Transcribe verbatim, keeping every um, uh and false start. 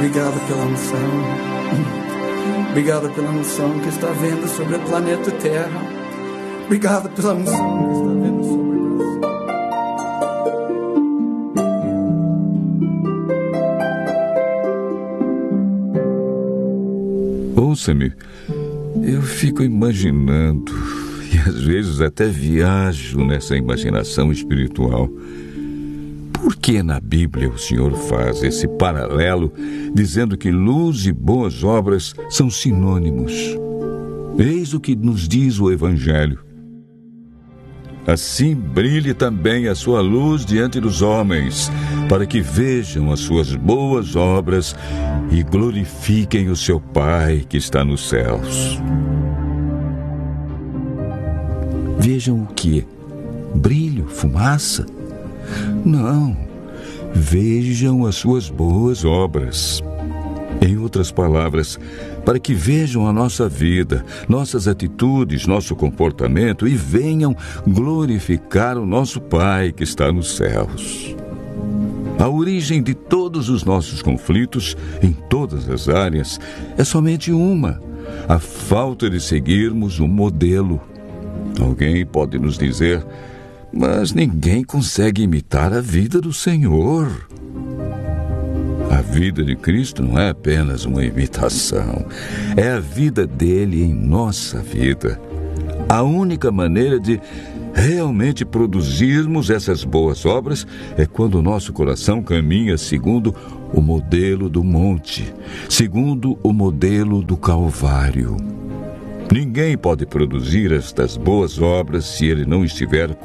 Obrigado pela unção. Obrigado pela unção que está vindo sobre o planeta Terra. Obrigado pela unção que está vindo sobre nós. Ouça-me, eu fico imaginando, e às vezes até viajo nessa imaginação espiritual. Por que na Bíblia o Senhor faz esse paralelo, dizendo que luz e boas obras são sinônimos? Eis o que nos diz o Evangelho. Assim brilhe também a sua luz diante dos homens, para que vejam as suas boas obras e glorifiquem o seu Pai que está nos céus. Vejam o quê? Brilho, fumaça? Não, vejam as suas boas obras. Em outras palavras, para que vejam a nossa vida, nossas atitudes, nosso comportamento e venham glorificar o nosso Pai que está nos céus. A origem de todos os nossos conflitos, em todas as áreas, é somente uma: a falta de seguirmos um modelo. Alguém pode nos dizer: mas ninguém consegue imitar a vida do Senhor. A vida de Cristo não é apenas uma imitação, é a vida dele em nossa vida. A única maneira de realmente produzirmos essas boas obras é quando o nosso coração caminha segundo o modelo do monte, segundo o modelo do Calvário. Ninguém pode produzir estas boas obras se ele não estiver